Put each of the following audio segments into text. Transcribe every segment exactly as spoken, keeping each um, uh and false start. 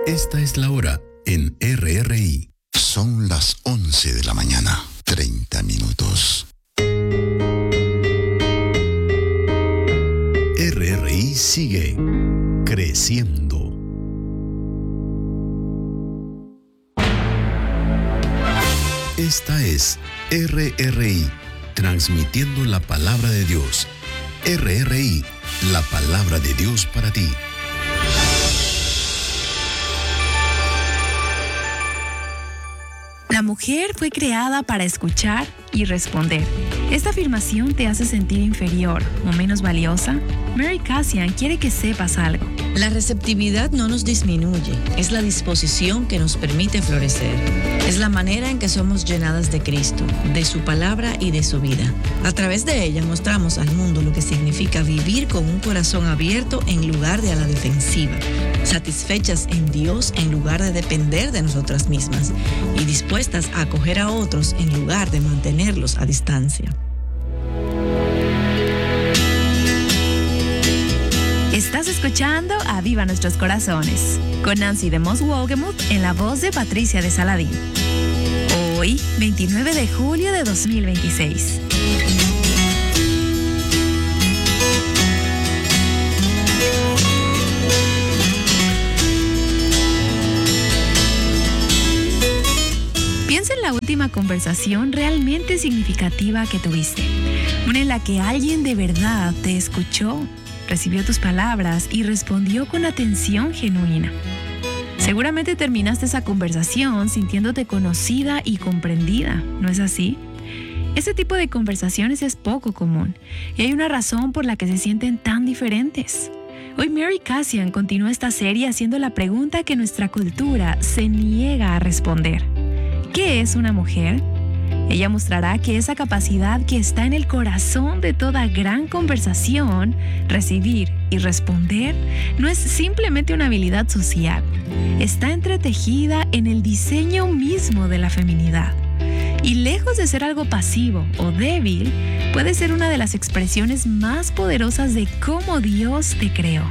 Esta es la hora en R R I. Son las once de la mañana, treinta minutos. R R I sigue creciendo. Esta es R R I, transmitiendo la palabra de Dios. R R I, la palabra de Dios para ti. La mujer fue creada para escuchar y responder. ¿Esta afirmación te hace sentir inferior o menos valiosa? Mary Cassian quiere que sepas algo. La receptividad no nos disminuye, es la disposición que nos permite florecer. Es la manera en que somos llenadas de Cristo, de su palabra y de su vida. A través de ella mostramos al mundo lo que significa vivir con un corazón abierto en lugar de a la defensiva, satisfechas en Dios en lugar de depender de nosotras mismas y dispuestas a acoger a otros en lugar de mantenerlos a distancia. Estás escuchando Aviva Nuestros Corazones, con Nancy de Moss Wogemuth en la voz de Patricia de Saladín. Hoy, veintinueve de julio de dos mil veintiséis. Piensa en la última conversación realmente significativa que tuviste, una en la que alguien de verdad te escuchó, recibió tus palabras y respondió con atención genuina. Seguramente terminaste esa conversación sintiéndote conocida y comprendida, ¿no es así? Este tipo de conversaciones es poco común y hay una razón por la que se sienten tan diferentes. Hoy Mary Cassian continúa esta serie haciendo la pregunta que nuestra cultura se niega a responder. ¿Qué es una mujer? Ella mostrará que esa capacidad que está en el corazón de toda gran conversación, recibir y responder, no es simplemente una habilidad social. Está entretejida en el diseño mismo de la feminidad. Y lejos de ser algo pasivo o débil, puede ser una de las expresiones más poderosas de cómo Dios te creó.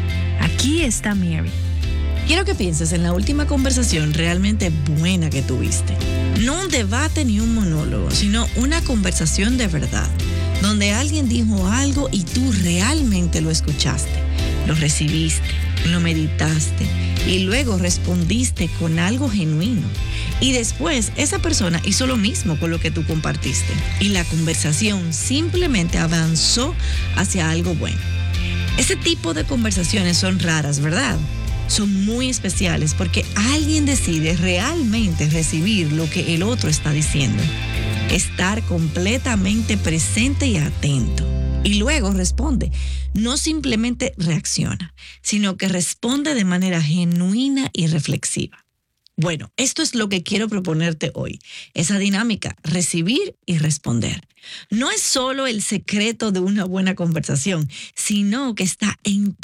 Aquí está Mary. Quiero que pienses en la última conversación realmente buena que tuviste. No un debate ni un monólogo, sino una conversación de verdad, donde alguien dijo algo y tú realmente lo escuchaste, lo recibiste, lo meditaste y luego respondiste con algo genuino. Y después esa persona hizo lo mismo con lo que tú compartiste y la conversación simplemente avanzó hacia algo bueno. Ese tipo de conversaciones son raras, ¿verdad? Son muy especiales porque alguien decide realmente recibir lo que el otro está diciendo, estar completamente presente y atento. Y luego responde, no simplemente reacciona, sino que responde de manera genuina y reflexiva. Bueno, esto es lo que quiero proponerte hoy, esa dinámica, recibir y responder. No es solo el secreto de una buena conversación, sino que está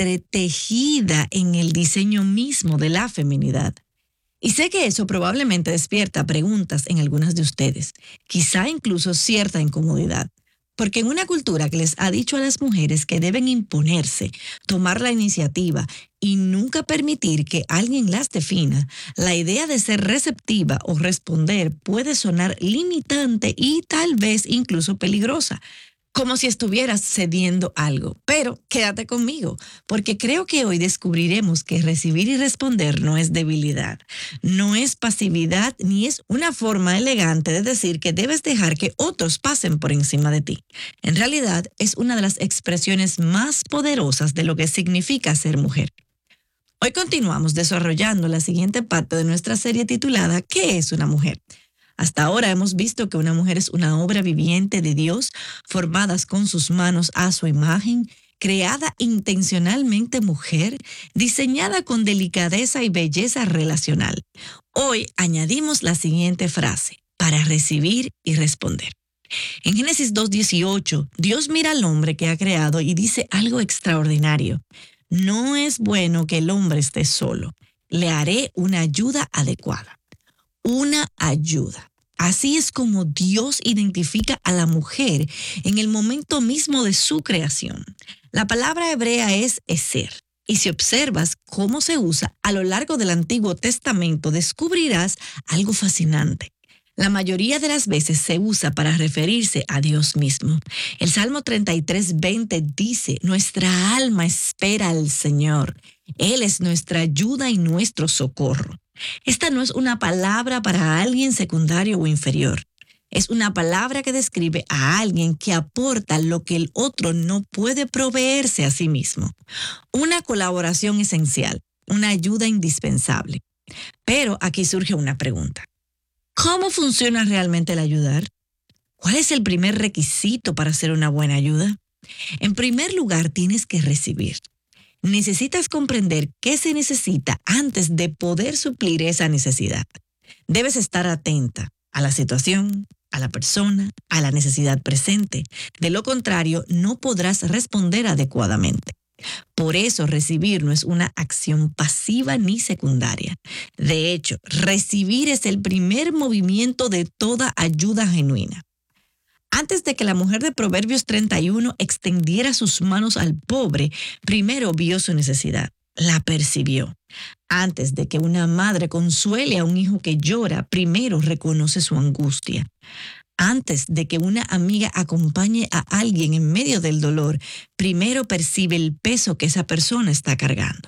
entretejida en el diseño mismo de la feminidad. Y sé que eso probablemente despierta preguntas en algunas de ustedes, quizá incluso cierta incomodidad. Porque en una cultura que les ha dicho a las mujeres que deben imponerse, tomar la iniciativa y nunca permitir que alguien las defina, la idea de ser receptiva o responder puede sonar limitante y tal vez incluso peligrosa, como si estuvieras cediendo algo. Pero quédate conmigo, porque creo que hoy descubriremos que recibir y responder no es debilidad, no es pasividad, ni es una forma elegante de decir que debes dejar que otros pasen por encima de ti. En realidad, es una de las expresiones más poderosas de lo que significa ser mujer. Hoy continuamos desarrollando la siguiente parte de nuestra serie titulada ¿Qué es una mujer? Hasta ahora hemos visto que una mujer es una obra viviente de Dios, formadas con sus manos a su imagen, creada intencionalmente mujer, diseñada con delicadeza y belleza relacional. Hoy añadimos la siguiente frase, para recibir y responder. En Génesis dos dieciocho, Dios mira al hombre que ha creado y dice algo extraordinario. No es bueno que el hombre esté solo. Le haré una ayuda adecuada. Una ayuda. Así es como Dios identifica a la mujer en el momento mismo de su creación. La palabra hebrea es eser, Y si observas cómo se usa a lo largo del Antiguo Testamento, descubrirás algo fascinante. La mayoría de las veces se usa para referirse a Dios mismo. El Salmo treinta y tres, veinte dice, nuestra alma espera al Señor. Él es nuestra ayuda y nuestro socorro. Esta no es una palabra para alguien secundario o inferior. Es una palabra que describe a alguien que aporta lo que el otro no puede proveerse a sí mismo. Una colaboración esencial, una ayuda indispensable. Pero aquí surge una pregunta. ¿Cómo funciona realmente el ayudar? ¿Cuál es el primer requisito para hacer una buena ayuda? En primer lugar, tienes que recibir. Necesitas comprender qué se necesita antes de poder suplir esa necesidad. Debes estar atenta a la situación, a la persona, a la necesidad presente. De lo contrario, no podrás responder adecuadamente. Por eso, recibir no es una acción pasiva ni secundaria. De hecho, recibir es el primer movimiento de toda ayuda genuina. Antes de que la mujer de Proverbios treinta y uno extendiera sus manos al pobre, primero vio su necesidad, la percibió. Antes de que una madre consuele a un hijo que llora, primero reconoce su angustia. Antes de que una amiga acompañe a alguien en medio del dolor, primero percibe el peso que esa persona está cargando.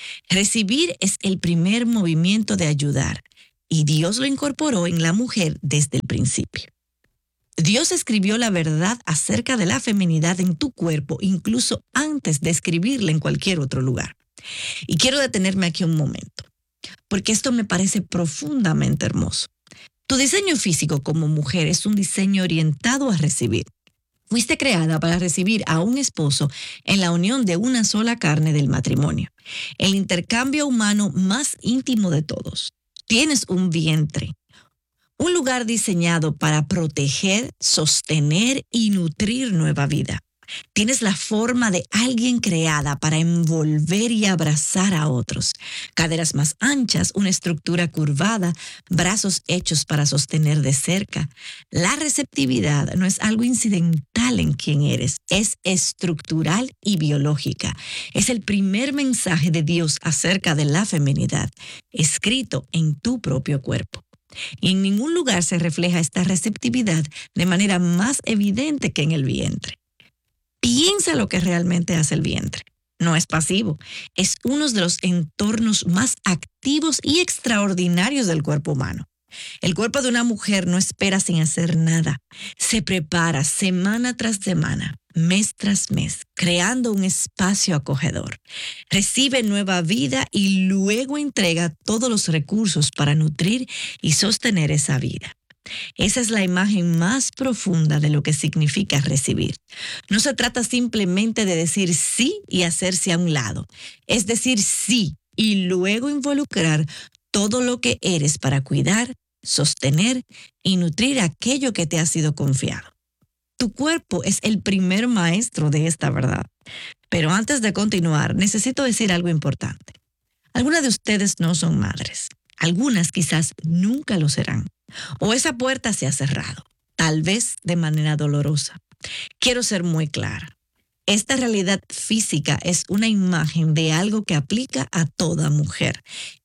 Recibir es el primer movimiento de ayudar, y Dios lo incorporó en la mujer desde el principio. Dios escribió la verdad acerca de la feminidad en tu cuerpo, incluso antes de escribirla en cualquier otro lugar. Y quiero detenerme aquí un momento, porque esto me parece profundamente hermoso. Tu diseño físico como mujer es un diseño orientado a recibir. Fuiste creada para recibir a un esposo en la unión de una sola carne del matrimonio, el intercambio humano más íntimo de todos. Tienes un vientre, un lugar diseñado para proteger, sostener y nutrir nueva vida. Tienes la forma de alguien creada para envolver y abrazar a otros. Caderas más anchas, una estructura curvada, brazos hechos para sostener de cerca. La receptividad no es algo incidental en quien eres, es estructural y biológica. Es el primer mensaje de Dios acerca de la feminidad, escrito en tu propio cuerpo. Y en ningún lugar se refleja esta receptividad de manera más evidente que en el vientre. Piensa lo que realmente hace el vientre. No es pasivo, es uno de los entornos más activos y extraordinarios del cuerpo humano. El cuerpo de una mujer no espera sin hacer nada. Se prepara semana tras semana, mes tras mes, creando un espacio acogedor. Recibe nueva vida y luego entrega todos los recursos para nutrir y sostener esa vida. Esa es la imagen más profunda de lo que significa recibir. No se trata simplemente de decir sí y hacerse a un lado. Es decir sí y luego involucrar todo lo que eres para cuidar, sostener y nutrir aquello que te ha sido confiado. Tu cuerpo es el primer maestro de esta verdad. Pero antes de continuar, necesito decir algo importante. Algunas de ustedes no son madres. Algunas quizás nunca lo serán. O esa puerta se ha cerrado, tal vez de manera dolorosa. Quiero ser muy clara. Esta realidad física es una imagen de algo que aplica a toda mujer,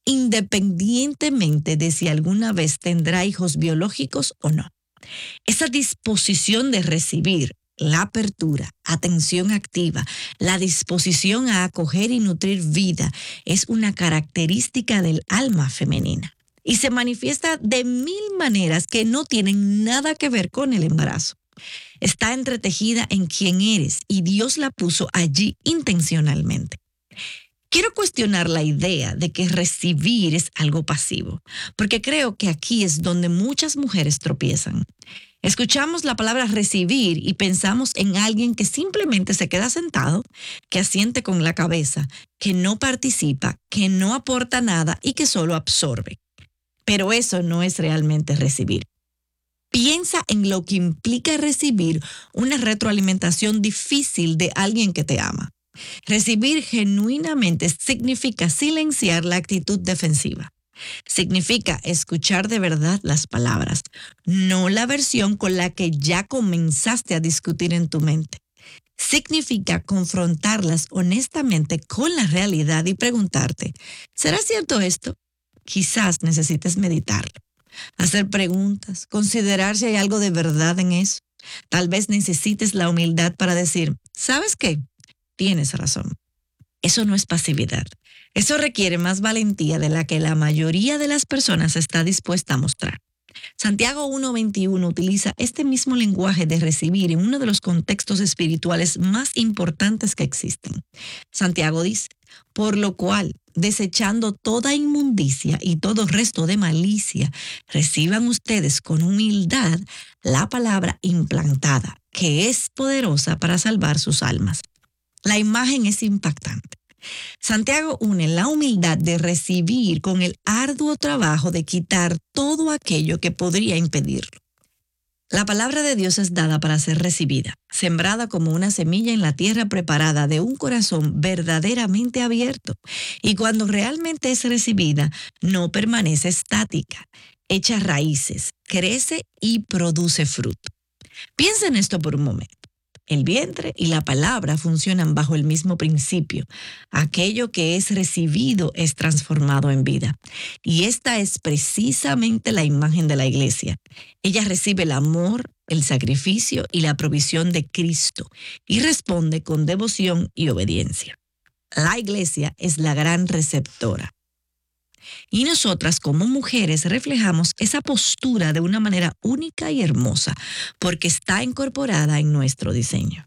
independientemente de si alguna vez tendrá hijos biológicos o no. Esa disposición de recibir, la apertura, atención activa, la disposición a acoger y nutrir vida es una característica del alma femenina. Y se manifiesta de mil maneras que no tienen nada que ver con el embarazo. Está entretejida en quien eres y Dios la puso allí intencionalmente. Quiero cuestionar la idea de que recibir es algo pasivo, porque creo que aquí es donde muchas mujeres tropiezan. Escuchamos la palabra recibir y pensamos en alguien que simplemente se queda sentado, que asiente con la cabeza, que no participa, que no aporta nada y que solo absorbe. Pero eso no es realmente recibir. Piensa en lo que implica recibir una retroalimentación difícil de alguien que te ama. Recibir genuinamente significa silenciar la actitud defensiva. Significa escuchar de verdad las palabras, no la versión con la que ya comenzaste a discutir en tu mente. Significa confrontarlas honestamente con la realidad y preguntarte, ¿será cierto esto? Quizás necesites meditarlo, hacer preguntas, considerar si hay algo de verdad en eso. Tal vez necesites la humildad para decir, ¿sabes qué? Tienes razón. Eso no es pasividad. Eso requiere más valentía de la que la mayoría de las personas está dispuesta a mostrar. Santiago uno veintiuno utiliza este mismo lenguaje de recibir en uno de los contextos espirituales más importantes que existen. Santiago dice, por lo cual, desechando toda inmundicia y todo resto de malicia, reciban ustedes con humildad la palabra implantada, que es poderosa para salvar sus almas. La imagen es impactante. Santiago une la humildad de recibir con el arduo trabajo de quitar todo aquello que podría impedirlo. La palabra de Dios es dada para ser recibida, sembrada como una semilla en la tierra preparada de un corazón verdaderamente abierto. Y cuando realmente es recibida, no permanece estática, echa raíces, crece y produce fruto. Piensa en esto por un momento. El vientre y la palabra funcionan bajo el mismo principio. Aquello que es recibido es transformado en vida. Y esta es precisamente la imagen de la iglesia. Ella recibe el amor, el sacrificio y la provisión de Cristo y responde con devoción y obediencia. La iglesia es la gran receptora. Y nosotras como mujeres reflejamos esa postura de una manera única y hermosa, porque está incorporada en nuestro diseño.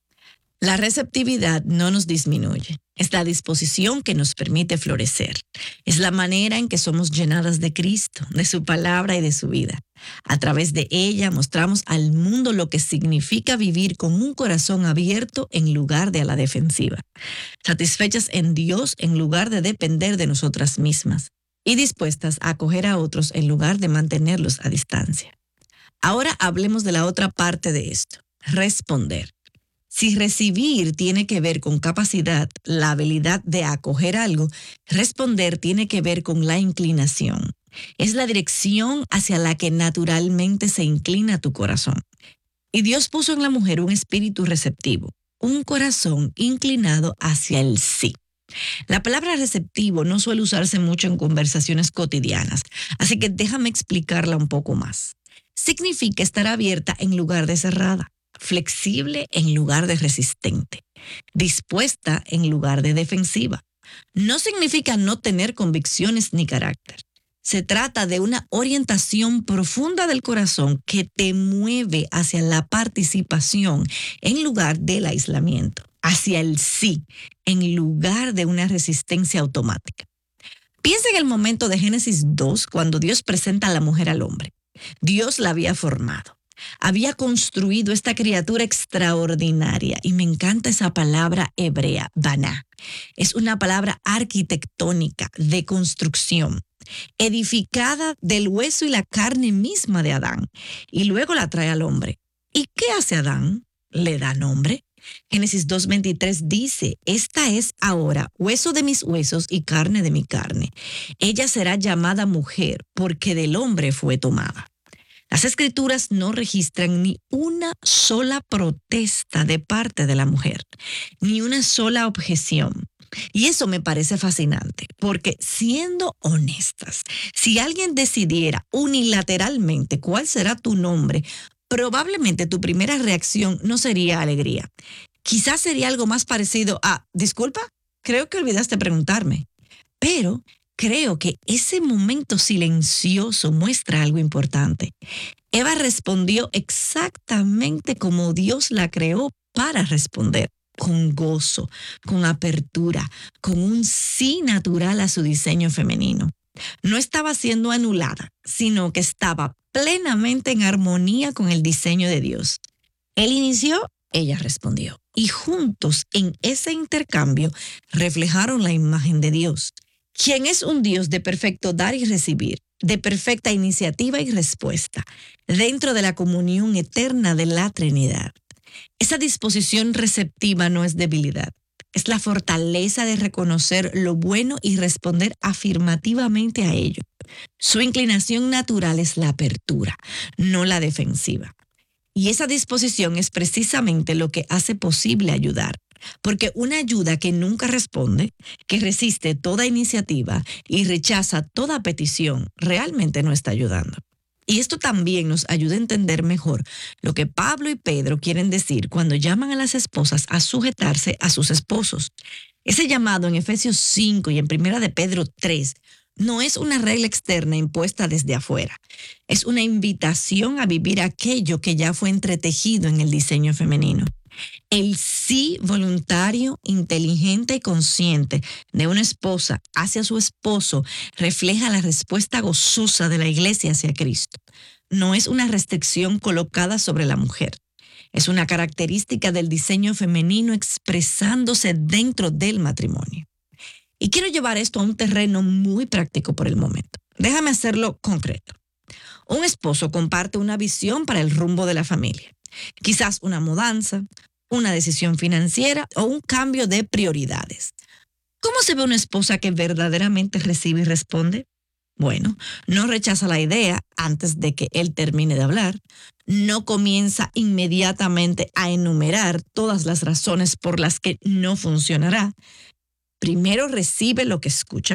La receptividad no nos disminuye, es la disposición que nos permite florecer. Es la manera en que somos llenadas de Cristo, de su palabra y de su vida. A través de ella mostramos al mundo lo que significa vivir con un corazón abierto en lugar de a la defensiva, satisfechas en Dios en lugar de depender de nosotras mismas y dispuestas a acoger a otros en lugar de mantenerlos a distancia. Ahora hablemos de la otra parte de esto, responder. Si recibir tiene que ver con capacidad, la habilidad de acoger algo, responder tiene que ver con la inclinación. Es la dirección hacia la que naturalmente se inclina tu corazón. Y Dios puso en la mujer un espíritu receptivo, un corazón inclinado hacia el sí. La palabra receptivo no suele usarse mucho en conversaciones cotidianas, así que déjame explicarla un poco más. Significa estar abierta en lugar de cerrada, flexible en lugar de resistente, dispuesta en lugar de defensiva. No significa no tener convicciones ni carácter. Se trata de una orientación profunda del corazón que te mueve hacia la participación en lugar del aislamiento, hacia el sí, en lugar de una resistencia automática. Piensa en el momento de Génesis dos, cuando Dios presenta a la mujer al hombre. Dios la había formado. Había construido esta criatura extraordinaria y me encanta esa palabra hebrea, baná. Es una palabra arquitectónica de construcción, edificada del hueso y la carne misma de Adán, y luego la trae al hombre. ¿Y qué hace Adán? Le da nombre. Génesis dos veintitrés dice, esta es ahora hueso de mis huesos y carne de mi carne. Ella será llamada mujer porque del hombre fue tomada. Las escrituras no registran ni una sola protesta de parte de la mujer, ni una sola objeción. Y eso me parece fascinante, porque siendo honestas, si alguien decidiera unilateralmente cuál será tu nombre, probablemente tu primera reacción no sería alegría. Quizás sería algo más parecido a, disculpa, creo que olvidaste preguntarme. Pero creo que ese momento silencioso muestra algo importante. Eva respondió exactamente como Dios la creó para responder, con gozo, con apertura, con un sí natural a su diseño femenino. No estaba siendo anulada, sino que estaba plenamente en armonía con el diseño de Dios. Él inició, ella respondió. Y juntos en ese intercambio reflejaron la imagen de Dios, quien es un Dios de perfecto dar y recibir, de perfecta iniciativa y respuesta, dentro de la comunión eterna de la Trinidad. Esa disposición receptiva no es debilidad, es la fortaleza de reconocer lo bueno y responder afirmativamente a ello. Su inclinación natural es la apertura, no la defensiva. Y esa disposición es precisamente lo que hace posible ayudar. Porque una ayuda que nunca responde, que resiste toda iniciativa y rechaza toda petición, realmente no está ayudando. Y esto también nos ayuda a entender mejor lo que Pablo y Pedro quieren decir cuando llaman a las esposas a sujetarse a sus esposos. Ese llamado en Efesios cinco y en Primera de Pedro tres no es una regla externa impuesta desde afuera. Es una invitación a vivir aquello que ya fue entretejido en el diseño femenino. El sí voluntario, inteligente y consciente de una esposa hacia su esposo refleja la respuesta gozosa de la iglesia hacia Cristo. No es una restricción colocada sobre la mujer. Es una característica del diseño femenino expresándose dentro del matrimonio. Y quiero llevar esto a un terreno muy práctico por el momento. Déjame hacerlo concreto. Un esposo comparte una visión para el rumbo de la familia. Quizás una mudanza, una decisión financiera o un cambio de prioridades. ¿Cómo se ve una esposa que verdaderamente recibe y responde? Bueno, no rechaza la idea antes de que él termine de hablar. No comienza inmediatamente a enumerar todas las razones por las que no funcionará. Primero recibe lo que escucha,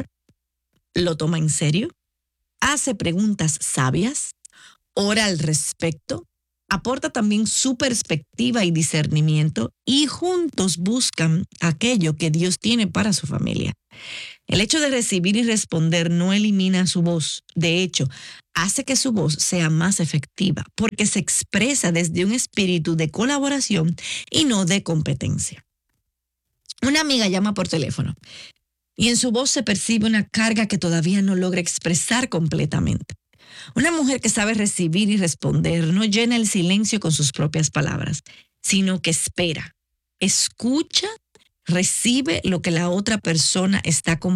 lo toma en serio, hace preguntas sabias, ora al respecto, aporta también su perspectiva y discernimiento y juntos buscan aquello que Dios tiene para su familia. El hecho de recibir y responder no elimina su voz. De hecho, hace que su voz sea más efectiva porque se expresa desde un espíritu de colaboración y no de competencia. Una amiga llama por teléfono y en su voz se percibe una carga que todavía no logra expresar completamente. Una mujer que sabe recibir y responder no llena el silencio con sus propias palabras, sino que espera, escucha, recibe lo que la otra persona está